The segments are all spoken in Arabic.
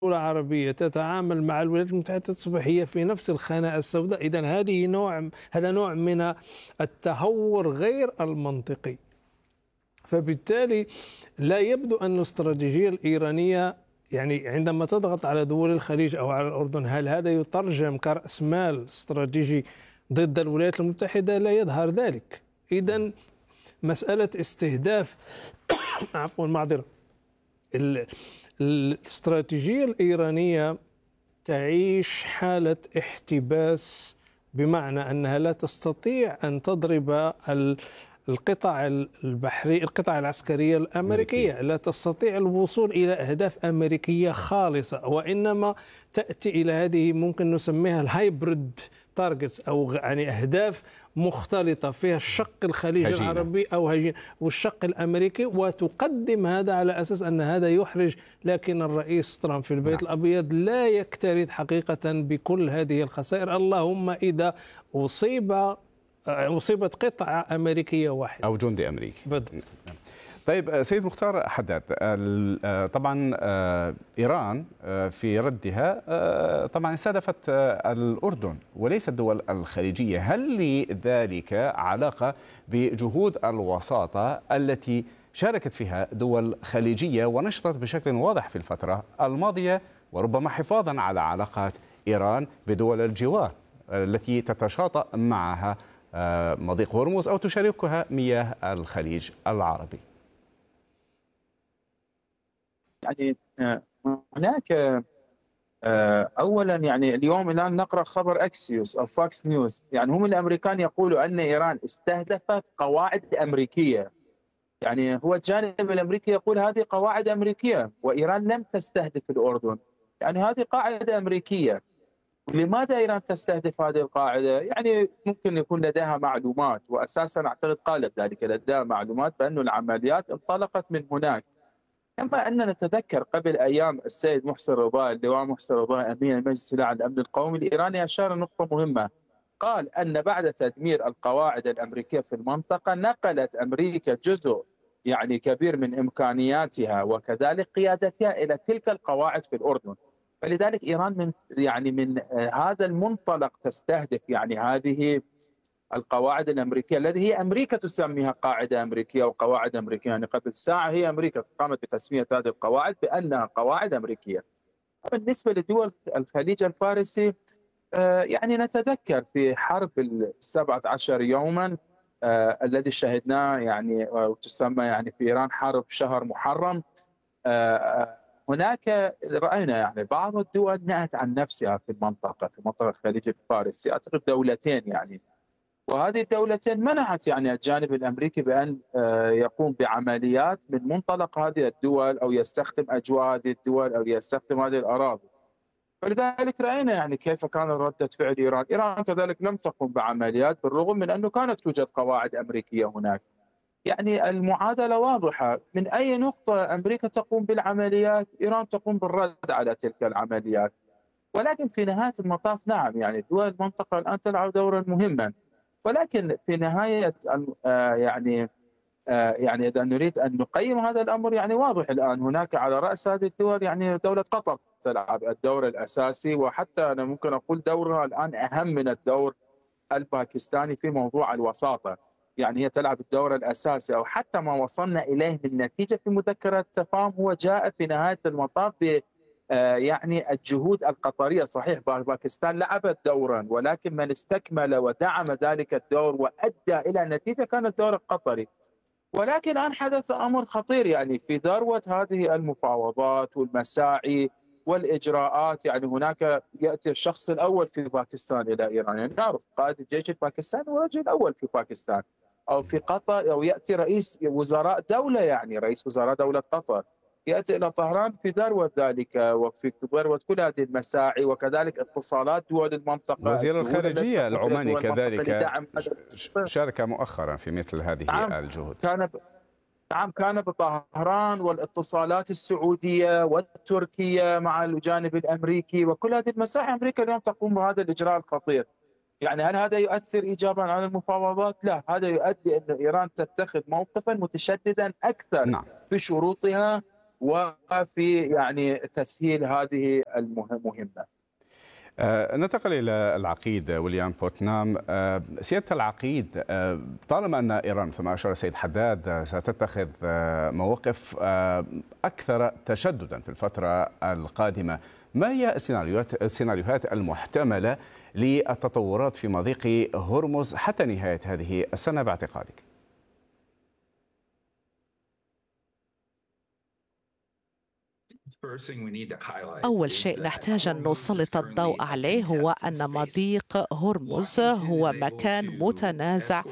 دولة عربية تتعامل مع الولايات المتحدة تصبح هي في نفس الخانة السوداء. إذن هذا نوع من التهور غير المنطقي. فبالتالي لا يبدو أن الاستراتيجية الإيرانية يعني عندما تضغط على دول الخليج أو على الأردن، هل هذا يترجم كرأس مال استراتيجي ضد الولايات المتحدة؟ لا يظهر ذلك. إذن مسألة استهداف عفوا معذرة، الاستراتيجية الإيرانية تعيش حالة احتباس، بمعنى أنها لا تستطيع أن تضرب القطع البحرية، القطع العسكرية الأمريكية، لا تستطيع الوصول إلى أهداف أمريكية خالصة، وإنما تأتي إلى هذه ممكن نسميها الهايبريد تارجتس، أو يعني أهداف مختلطة فيها الشق الخليجي العربي أو والشق الأمريكي، وتقدم هذا على أساس أن هذا يحرج. لكن الرئيس ترامب في البيت الأبيض لا يكترث حقيقة بكل هذه الخسائر، اللهم إذا أصيبت قطعة أمريكية واحدة أو جندي أمريكي. بالضبط. طيب سيد مختار حداد، طبعا إيران في ردها طبعا استهدفت الأردن وليس الدول الخليجية، هل لذلك علاقة بجهود الوساطة التي شاركت فيها دول خليجية ونشطت بشكل واضح في الفترة الماضية، وربما حفاظا على علاقات إيران بدول الجوار التي تتشاطأ معها مضيق هرمز أو تشاركها مياه الخليج العربي؟ يعني هناك اولا يعني اليوم الان نقرا خبر اكسيوس او فاكس نيوز، يعني هم الامريكان يقولوا ان ايران استهدفت قواعد امريكيه. يعني هو الجانب الامريكي يقول هذه قواعد امريكيه وايران لم تستهدف الاردن، يعني هذه قاعده امريكيه. لماذا ايران تستهدف هذه القاعده؟ يعني ممكن يكون لديها معلومات، واساسا اعتقد قالت ذلك، لديها معلومات بأن العمليات انطلقت من هناك. كما أننا نتذكر قبل أيام السيد محسن رضا، اللواء محسن رضا أمين المجلس الأعلى للأمن القومي الإيراني، أشار نقطة مهمة، قال أن بعد تدمير القواعد الأمريكية في المنطقة نقلت أمريكا جزء يعني كبير من إمكانياتها وكذلك قيادتها إلى تلك القواعد في الأردن. فلذلك إيران من هذا المنطلق تستهدف يعني هذه القواعد الأمريكية التي هي أمريكا تسميها قاعدة أمريكية وقواعد أمريكية. يعني قبل ساعة هي أمريكا قامت بتسمية هذه القواعد بأنها قواعد أمريكية. بالنسبة لدول الخليج الفارسي، يعني نتذكر في حرب 17 يوما الذي شهدناه، يعني وتسمى يعني في إيران حرب شهر محرم. هناك رأينا يعني بعض الدول نأت عن نفسها في منطقة الخليج الفارسي، أعتقد دولتين يعني، وهذه الدولتين منعت يعني الجانب الأمريكي بأن يقوم بعمليات من منطلق هذه الدول أو يستخدم أجواء هذه الدول أو يستخدم هذه الأراضي. فلذلك رأينا يعني كيف كان ردة فعل إيران. إيران كذلك لم تقم بعمليات بالرغم من أنه كانت توجد قواعد أمريكية هناك. يعني المعادلة واضحة، من أي نقطة أمريكا تقوم بالعمليات إيران تقوم بالرد على تلك العمليات. ولكن في نهاية المطاف نعم يعني دول المنطقة الآن تلعب دورا مهما، ولكن في نهاية يعني إذا نريد أن نقيم هذا الأمر يعني واضح الآن هناك على رأس هذه الدول يعني دولة قطر تلعب الدور الأساسي، وحتى أنا ممكن أقول دورها الآن أهم من الدور الباكستاني في موضوع الوساطة. يعني هي تلعب الدور الأساسي، أو حتى ما وصلنا إليه من نتيجة في مذكرة التفاهم هو جاء في نهاية المطاف يعني الجهود القطرية. صحيح باكستان لعبت دورا، ولكن من استكمل ودعم ذلك الدور وأدى إلى نتيجة كان الدور القطري. ولكن الآن حدث أمر خطير يعني في ذروة هذه المفاوضات والمساعي والإجراءات. يعني هناك يأتي الشخص الأول في باكستان إلى إيران، يعني نعرف قائد الجيش الباكستاني هو الرجل الأول في باكستان أو في قطر، أو يأتي رئيس وزراء دولة يعني رئيس وزراء دولة قطر يأتي إلى طهران في ذروة ذلك وفي ذروة كل هذه المساعي، وكذلك اتصالات دول المنطقة. وزير الخارجية العماني كذلك شارك مؤخرا في مثل هذه الجهود. كان بطهران، والاتصالات السعودية والتركية مع الجانب الأمريكي، وكل هذه المساعي أمريكا اليوم تقوم بهذا الإجراء الخطير. يعني هل هذا يؤثر إيجابا على المفاوضات؟ لا، هذا يؤدي أن إيران تتخذ موقفا متشددا أكثر في شروطها وفي يعني تسهيل هذه المهمة. ننتقل إلى العقيد ويليام بوتنام. سيادة العقيد، طالما أن إيران مثل ما أشار السيد حداد ستتخذ مواقف أكثر تشددا في الفترة القادمة، ما هي السيناريوهات المحتملة للتطورات في مضيق هرمز حتى نهاية هذه السنة باعتقادك؟ أول شيء نحتاج أن نسلط الضوء عليه هو أن مضيق هرمز هو مكان متنازع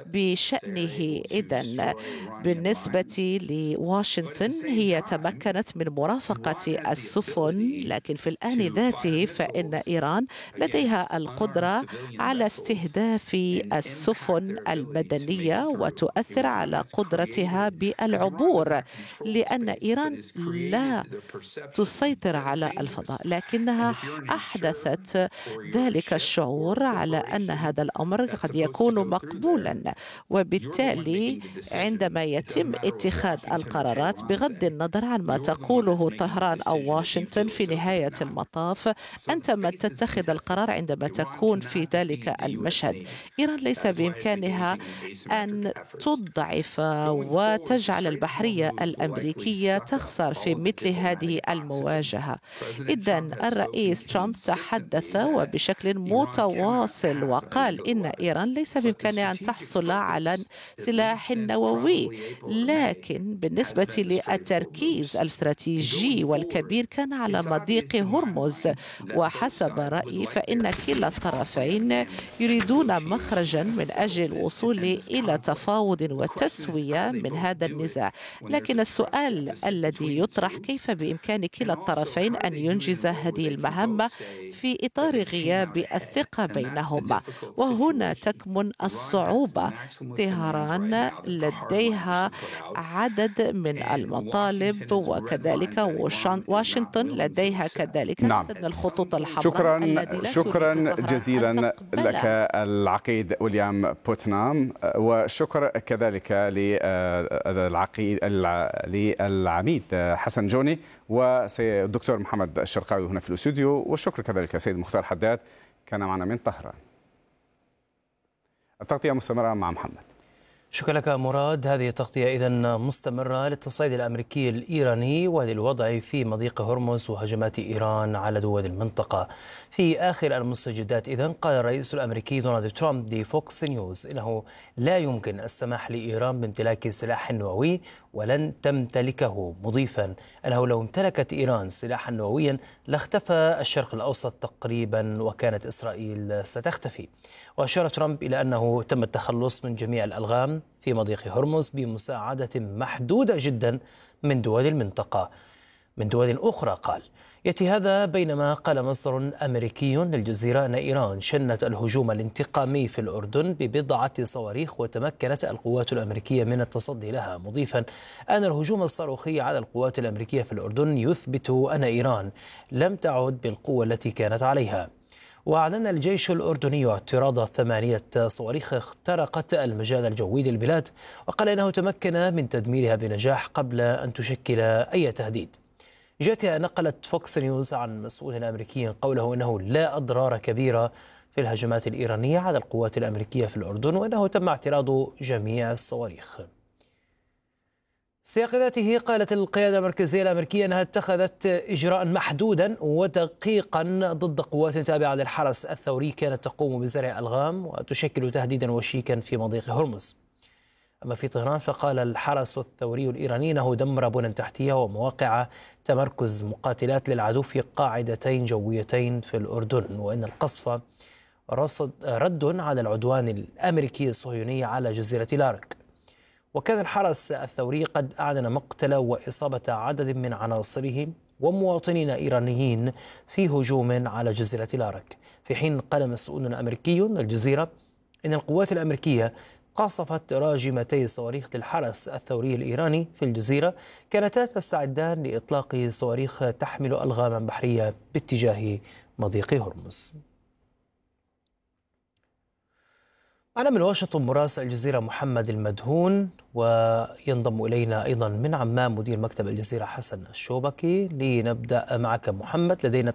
بشأنه. إذن بالنسبة لواشنطن هي تمكنت من مرافقة السفن، لكن في الآن ذاته فإن إيران لديها القدرة على استهداف السفن المدنية وتؤثر على قدرتها بالعبور، لأن إيران لا تسيطر على الفضاء، لكنها أحدثت ذلك الشعور على أن هذا الأمر قد يكون مقبولا. وبالتالي عندما يتم اتخاذ القرارات بغض النظر عن ما تقوله طهران أو واشنطن، في نهاية المطاف أنت من تتخذ القرار عندما تكون في ذلك المشهد. إيران ليس بإمكانها أن تضعف وتجعل البحرية الأمريكية تخسر في مثل هذه المواجهة. إذن الرئيس ترامب تحدث وبشكل متواصل وقال إن إيران ليس بإمكانها أن تحصل على سلاح نووي، لكن بالنسبة للتركيز الاستراتيجي والكبير كان على مضيق هرمز. وحسب رأيي فإن كلا الطرفين يريدون مخرجا من أجل الوصول إلى تفاوض وتسوية من هذا النزاع. لكن السؤال الذي يطرح: كيف بإمكان كلا الطرفين أن ينجز هذه المهمة في إطار غياب الثقة بينهما؟ وهنا تكمن الصعوبة. طهران لديها عدد من المطالب، وكذلك واشنطن لديها كذلك عدد من الخطوط الحمراء. شكرا جزيلا لك العقيد ويليام بوتنام، وشكرا كذلك للعميد حسن جوني والدكتور محمد الشرقاوي هنا في الاستوديو، والشكر كذلك سيد مختار حداد كان معنا من طهران. التغطية مستمرة مع محمد. شكرا لك مراد. هذه التغطية إذن مستمرة للتصعيد الأمريكي الإيراني وللوضع في مضيق هرمز وهجمات إيران على دول المنطقة. في آخر المستجدات إذن قال الرئيس الأمريكي دونالد ترامب لفوكس نيوز إنه لا يمكن السماح لإيران بامتلاك سلاح نووي ولن تمتلكه، مضيفا أنه لو امتلكت إيران سلاحا نوويا لاختفى الشرق الأوسط تقريبا وكانت إسرائيل ستختفي. وأشار ترامب إلى أنه تم التخلص من جميع الألغام في مضيق هرمز بمساعدة محدودة جدا من دول المنطقة. من دول أخرى قال. يأتي هذا بينما قال مصدر أمريكي للجزيرة أن إيران شنت الهجوم الانتقامي في الأردن ببضعة صواريخ وتمكنت القوات الأمريكية من التصدي لها، مضيفا أن الهجوم الصاروخي على القوات الأمريكية في الأردن يثبت أن إيران لم تعد بالقوة التي كانت عليها. وأعلن الجيش الأردني اعتراض 8 صواريخ اخترقت المجال الجوي للبلاد، وقال إنه تمكن من تدميرها بنجاح قبل أن تشكل أي تهديد. جهتها نقلت فوكس نيوز عن مسؤول أمريكي قوله إنه لا أضرار كبيرة في الهجمات الإيرانية على القوات الأمريكية في الأردن، وأنه تم اعتراض جميع الصواريخ. سياق ذاته قالت القيادة المركزية الأمريكية أنها اتخذت إجراء محدودا ودقيقا ضد قوات تابعة للحرس الثوري كانت تقوم بزرع ألغام وتشكل تهديدا وشيكا في مضيق هرمز. أما في طهران فقال الحرس الثوري الإيراني أنه دمر بنى تحتية ومواقع تمركز مقاتلات للعدو في قاعدتين جويتين في الأردن، وأن القصف رد على العدوان الأمريكي الصهيوني على جزيرة لارك. وكان الحرس الثوري قد أعلن مقتل وإصابة عدد من عناصره ومواطنين إيرانيين في هجوم على جزيرة لارك، في حين قال مسؤول أمريكي للجزيرة إن القوات الأمريكية قاصفت راجمتي صواريخ للحرس الثوري الإيراني في الجزيرة كانتا تستعدان لإطلاق صواريخ تحمل ألغاما بحرية باتجاه مضيق هرمز. أنا من واشنطن مراسل الجزيرة محمد المدهون، وينضم إلينا أيضا من عمان مدير مكتب الجزيرة حسن الشوبكي. لنبدأ معك محمد، لدينا